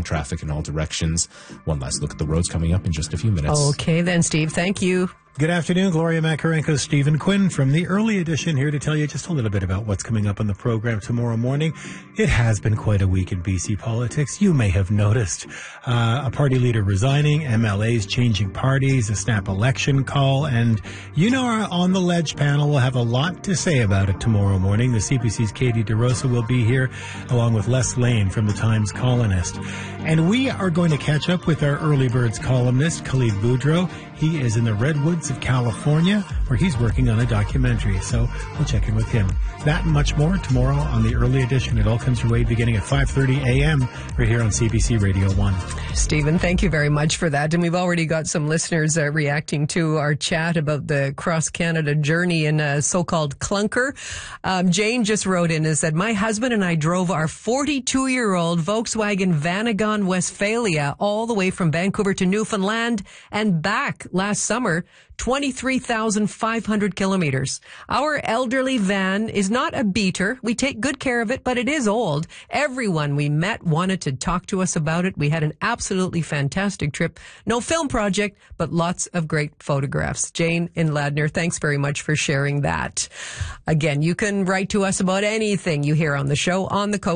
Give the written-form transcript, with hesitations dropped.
traffic in all directions. One last look at the roads coming up in just a few minutes. Okay then, Steve. Thank you. Good afternoon, Gloria Makarenko, Stephen Quinn from the Early Edition here to tell you just a little bit about what's coming up on the program tomorrow morning. It has been quite a week in BC politics. You may have noticed a party leader resigning, MLAs changing parties, a snap election call, and our On the Ledge panel will have a lot to say about it tomorrow morning. The CBC's Katie DeRosa will be here, along with Les Lane from the Times Colonist. And we are going to catch up with our Early Birds columnist, Khalid Boudreau. He is in the Redwoods of California, where he's working on a documentary. So we'll check in with him. That and much more tomorrow on the Early Edition. It all comes your way beginning at 5:30 a.m. right here on CBC Radio 1. Stephen, thank you very much for that. And we've already got some listeners reacting to our chat about the cross-Canada journey in a so-called clunker. Jane just wrote in and said, my husband and I drove our 42-year-old Volkswagen Vanagon Westphalia all the way from Vancouver to Newfoundland and back last summer, 23,500 kilometers. Our elderly van is not a beater. We take good care of it, but it is old. Everyone we met wanted to talk to us about it. We had an absolutely fantastic trip. No film project, but lots of great photographs. Jane in Ladner, thanks very much for sharing that. Again, you can write to us about anything you hear on the show on the coast.